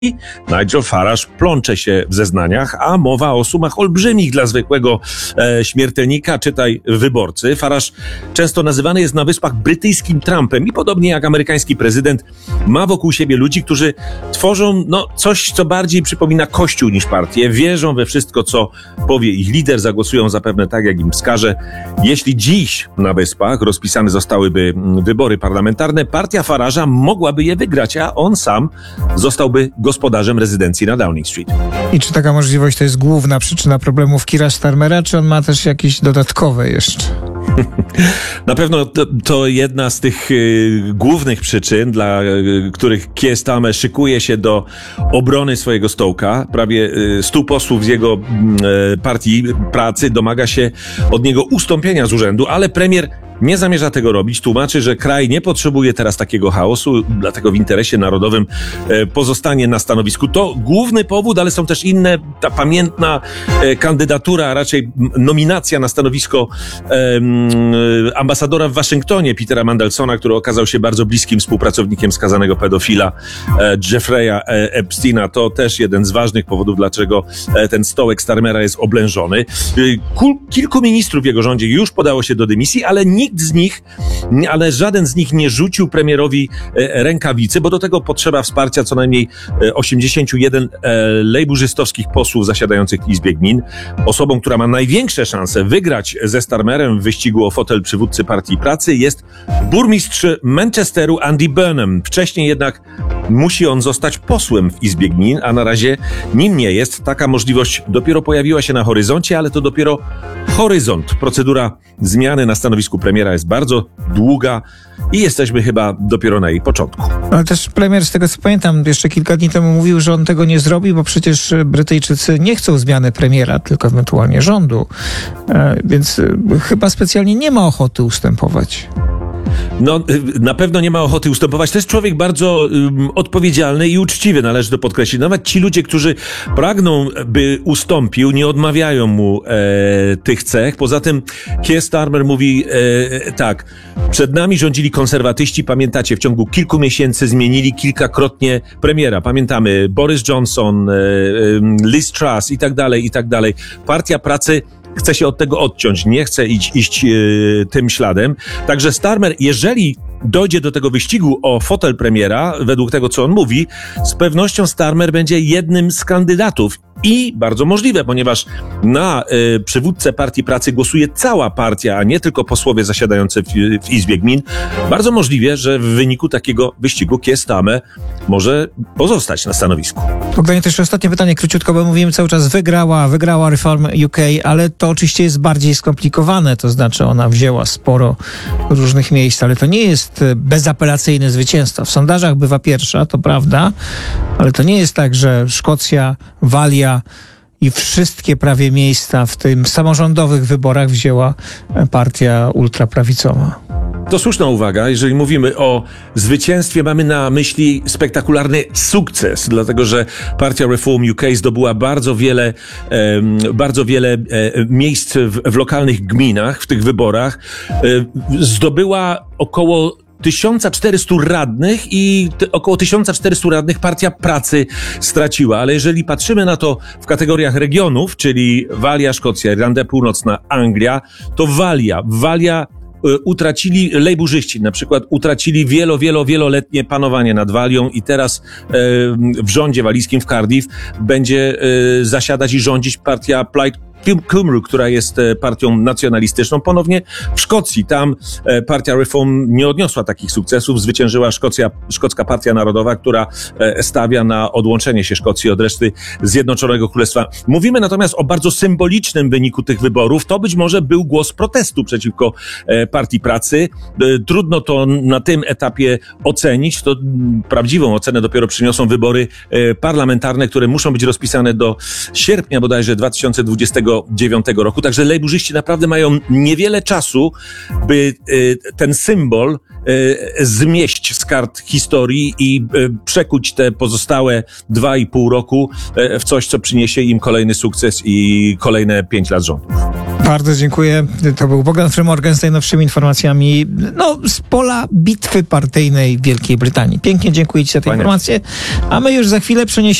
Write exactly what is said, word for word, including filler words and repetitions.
Nigel Farage plącze się w zeznaniach, a mowa o sumach olbrzymich dla zwykłego e, śmiertelnika, czytaj wyborcy. Farage często nazywany jest na Wyspach brytyjskim Trumpem i podobnie jak amerykański prezydent ma wokół siebie ludzi, którzy tworzą no, coś, co bardziej przypomina Kościół niż partię. Wierzą we wszystko, co powie ich lider, zagłosują zapewne tak, jak im wskaże. Jeśli dziś na Wyspach rozpisane zostałyby wybory parlamentarne, partia Farage'a mogłaby je wygrać, a on sam zostałby gospodarzem rezydencji na Downing Street. I czy taka możliwość to jest główna przyczyna problemów Keira Starmera, czy on ma też jakieś dodatkowe jeszcze? Na pewno to, to jedna z tych y, głównych przyczyn, dla y, których Keir Starmer szykuje się do obrony swojego stołka. Prawie y, stu posłów z jego y, partii pracy domaga się od niego ustąpienia z urzędu, ale premier nie zamierza tego robić. Tłumaczy, że kraj nie potrzebuje teraz takiego chaosu, dlatego w interesie narodowym e, pozostanie na stanowisku. To główny powód, ale są też inne. Ta pamiętna e, kandydatura, a raczej nominacja na stanowisko e, ambasadora w Waszyngtonie, Petera Mandelsona, który okazał się bardzo bliskim współpracownikiem skazanego pedofila e, Jeffrey'a e, Epsteina. To też jeden z ważnych powodów, dlaczego e, ten stołek Starmera jest oblężony. E, kul, kilku ministrów w jego rządzie już podało się do dymisji, ale nikt z nich, ale żaden z nich nie rzucił premierowi rękawicy, bo do tego potrzeba wsparcia co najmniej osiemdziesięciu jeden lejburzystowskich posłów zasiadających w Izbie Gmin. Osobą, która ma największe szanse wygrać ze Starmerem w wyścigu o fotel przywódcy Partii Pracy jest burmistrz Manchesteru Andy Burnham. Wcześniej jednak musi on zostać posłem w Izbie Gmin, a na razie nim nie jest. Taka możliwość dopiero pojawiła się na horyzoncie, ale to dopiero horyzont. Procedura zmiany na stanowisku premiera jest bardzo długa i jesteśmy chyba dopiero na jej początku. Ale też premier, z tego co pamiętam, jeszcze kilka dni temu mówił, że on tego nie zrobi, bo przecież Brytyjczycy nie chcą zmiany premiera, tylko ewentualnie rządu. E, więc e, chyba specjalnie nie ma ochoty ustępować. No, na pewno nie ma ochoty ustępować. To jest człowiek bardzo um, odpowiedzialny i uczciwy, należy to podkreślić. Nawet ci ludzie, którzy pragną, by ustąpił, nie odmawiają mu e, tych cech. Poza tym Keir Starmer mówi e, tak, przed nami rządzili konserwatyści, pamiętacie, w ciągu kilku miesięcy zmienili kilkakrotnie premiera. Pamiętamy Boris Johnson, e, Liz Truss i tak dalej, i tak dalej. Partia Pracy chce się od tego odciąć, nie chce iść, iść yy, tym śladem. Także Starmer, jeżeli dojdzie do tego wyścigu o fotel premiera, według tego, co on mówi, z pewnością Starmer będzie jednym z kandydatów. I bardzo możliwe, ponieważ na y, przywódcę Partii Pracy głosuje cała partia, a nie tylko posłowie zasiadający w, w Izbie Gmin. Bardzo możliwe, że w wyniku takiego wyścigu Keir Starmer może pozostać na stanowisku. Bogdanie, też ostatnie pytanie, króciutko, bo mówimy cały czas wygrała, wygrała Reform U K, ale to oczywiście jest bardziej skomplikowane, to znaczy ona wzięła sporo różnych miejsc, ale to nie jest bezapelacyjne zwycięstwo. W sondażach bywa pierwsza, to prawda, ale to nie jest tak, że Szkocja, Walia i wszystkie prawie miejsca w tym samorządowych wyborach wzięła partia ultraprawicowa. To słuszna uwaga. Jeżeli mówimy o zwycięstwie, mamy na myśli spektakularny sukces, dlatego że partia Reform U K zdobyła bardzo wiele, e, bardzo wiele e, miejsc w, w lokalnych gminach, w tych wyborach. E, zdobyła około tysiąc czterysta radnych i t- około tysiąc czterysta radnych Partia Pracy straciła. Ale jeżeli patrzymy na to w kategoriach regionów, czyli Walia, Szkocja, Irlandia Północna, Anglia, to Walia, Walia y, utracili lejburzyści, na przykład utracili wielo, wielo, wieloletnie panowanie nad Walią i teraz y, w rządzie walijskim w Cardiff będzie y, zasiadać i rządzić partia Plaid Cymru, która jest partią nacjonalistyczną. Ponownie w Szkocji. Tam partia Reform nie odniosła takich sukcesów. Zwyciężyła Szkocja, Szkocka Partia Narodowa, która stawia na odłączenie się Szkocji od reszty Zjednoczonego Królestwa. Mówimy natomiast o bardzo symbolicznym wyniku tych wyborów. To być może był głos protestu przeciwko Partii Pracy. Trudno to na tym etapie ocenić. To prawdziwą ocenę dopiero przyniosą wybory parlamentarne, które muszą być rozpisane do sierpnia bodajże dwa tysiące dwudziestego dziewiątego roku. Także lejburzyści naprawdę mają niewiele czasu, by y, ten symbol y, zmieść z kart historii i y, przekuć te pozostałe dwa i pół roku y, w coś, co przyniesie im kolejny sukces i kolejne pięć lat rządów. Bardzo dziękuję. To był Bogdan Frymorgan z najnowszymi informacjami no, z pola bitwy partyjnej w Wielkiej Brytanii. Pięknie dziękuję Ci za te Fajnie. informacje, a my już za chwilę przeniesiemy